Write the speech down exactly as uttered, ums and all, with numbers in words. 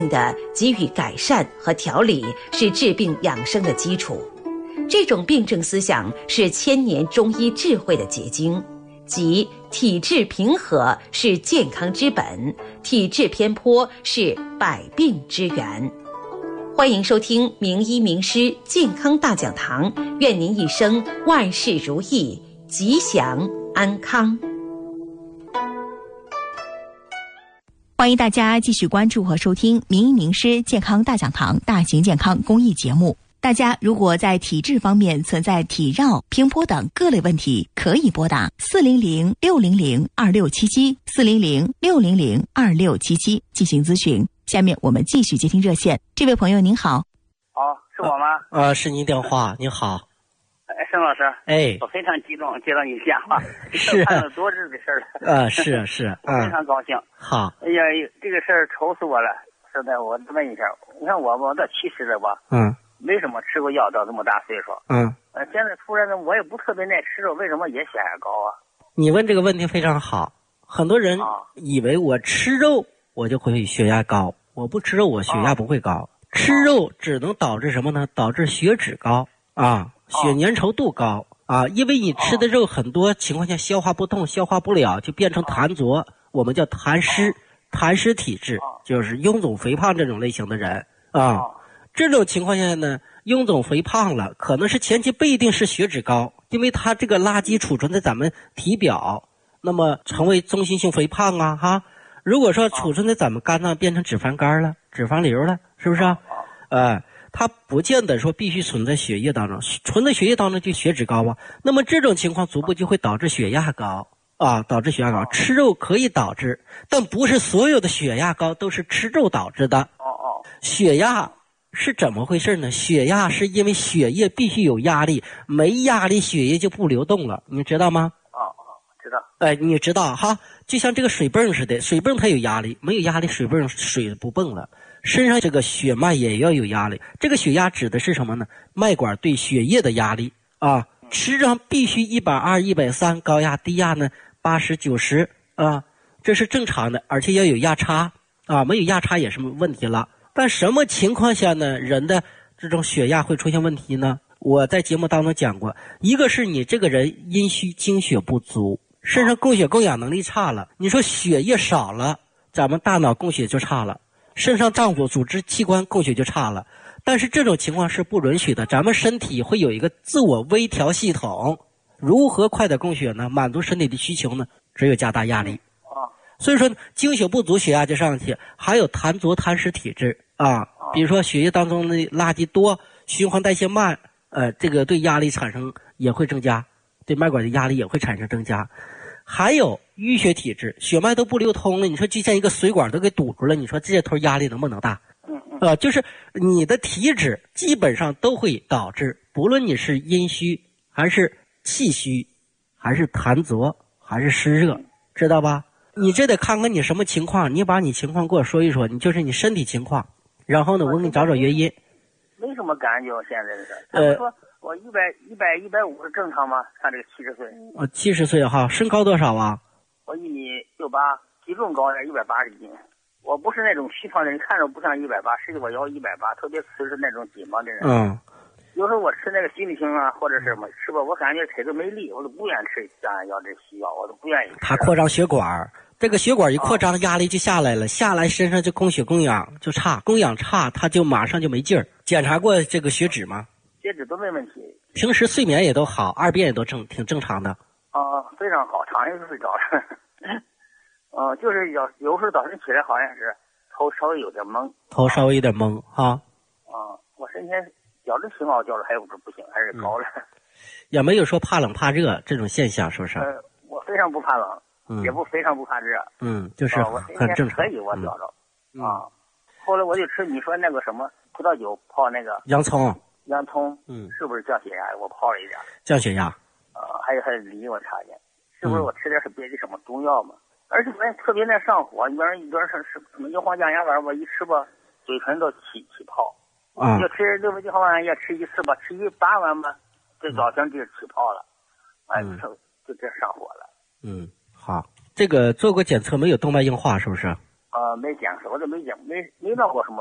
的给予改善和调理是治病养生的基础。这种病症思想是千年中医智慧的结晶，即体质平和是健康之本，体质偏颇是百病之源。欢迎收听名医名师健康大讲堂，愿您一生万事如意，吉祥安康。 欢迎大家继续关注和收听名医名师健康大讲堂大型健康公益节目。大家如果在体质方面存在体绕、平坡等各类问题，可以拨打四零零六零零二六七七 四零零六零零二六七七进行咨询。下面我们继续接听热线。这位朋友您好。 哦，是我吗？ 呃，是您电话。您好。 哎，沈老师。 哎， 我非常激动接到你电话， 是办了多日的事了。 呃，是是， 嗯，非常高兴。 好。 哎呀，这个事儿愁死我了。实在，我问一下，你看我我到七十了吧？ 嗯。 为什么吃过药到这么大岁数？ 嗯。 呃，现在突然呢，我也不特别爱吃肉，为什么也血压高啊？ 你问这个问题非常好。很多人以为我吃肉我就会血压高，我不吃肉我血压不会高。吃肉只能导致什么呢？导致血脂高啊，血粘稠度高啊，因为你吃的肉很多情况下消化不动、消化不了，就变成痰浊，我们叫痰湿，痰湿体质，就是臃肿肥胖这种类型的人啊。这种情况下呢，臃肿肥胖了，可能是前期不一定是血脂高，因为它这个垃圾储存在咱们体表，那么成为中心性肥胖啊哈。如果说储存在咱们肝脏变成脂肪肝了、脂肪瘤了，是不是啊？呃，它不见得说必须存在血液当中，存在血液当中就血脂高啊。那么这种情况逐步就会导致血压高啊，导致血压高。吃肉可以导致，但不是所有的血压高都是吃肉导致的。 哦哦， 血压是怎么回事呢？血压是因为血液必须有压力，没压力血液就不流动了，你知道吗？ 哦哦，知道。 哎，你知道哈，就像这个水泵似的，水泵它有压力，没有压力水泵水不泵了。身上这个血脉也要有压力，这个血压指的是什么呢？脉管对血液的压力啊，实际上必须一百二、一百三，高压低压呢八十、九十啊，这是正常的，而且要有压差啊，没有压差也是问题了。但什么情况下呢，人的这种血压会出现问题呢？我在节目当中讲过，一个是你这个人阴虚精血不足，身上供血供氧能力差了，你说血液少了，咱们大脑供血就差了，身上脏腑组织器官供血就差了。但是这种情况是不允许的，咱们身体会有一个自我微调系统，如何快点供血呢？满足身体的需求呢？只有加大压力。所以说精血不足血压就上去，还有痰浊痰湿体质啊，比如说血液当中的垃圾多，循环代谢慢，呃，这个对压力产生也会增加，对脉管的压力也会产生增加。还有淤血体质，血脉都不流通了，你说就像一个水管都给堵住了，你说这头压力能不能大？呃，就是你的体质基本上都会导致，不论你是阴虚还是气虚，还是痰浊还是湿热，知道吧？你这得看看你什么情况，你把你情况给我说一说，你就是你身体情况，然后呢，我给你找找原因。 没什么感觉，现在是。他们说我一百一百一百五是正常吗？看这个七十岁。 哦，七十岁哈，身高多少啊？ 我一米六八，体重高点，一百八十斤。我不是那种虚胖的人，看着不像一百八，实际我要一百八，特别瓷实那种紧巴的人。 嗯。 有时候我吃那个西力星啊，或者是什么吃吧，我感觉腿都没力，我都不愿意吃降压药这西药，我都不愿意吃。 它扩张血管，这个血管一扩张，压力就下来了，下来身上就供血供氧就差，供氧差，它就马上就没劲儿。检查过这个血脂吗？ 血脂都没问题。 平时睡眠也都好，二便也都正挺正常的。 啊、呃，非常好，常年睡着了。嗯、呃，就是有有时候早晨起来好像是头稍微有点懵， 头稍微有点懵哈。 啊、呃，我身前觉着挺好，觉着还不是不行，还是高了。嗯、 也没有说怕冷怕热这种现象，是不是？ 呃，我非常不怕冷，嗯、也不非常不怕热。 嗯，就是很正常。 可以，我觉着。嗯、啊，后来我就吃你说那个什么葡萄酒泡那个洋葱。 洋葱， 嗯， 是不是降血压？我泡了一点。 降血压。 呃，还有还有梨，我查见，是不是我吃点是别的什么中药嘛？嗯、而且我特别那上火，一边一边是是什么牛黄降压丸，我一吃吧，嘴唇都起起泡。 啊。 就吃六味地黄丸也吃一次吧，吃一八丸吧，这早上就起泡了，哎、嗯，就就这上火了。 嗯，好，这个做过检测没有动脉硬化是不是？ 啊、呃，没见识，我这没见没没闹过什么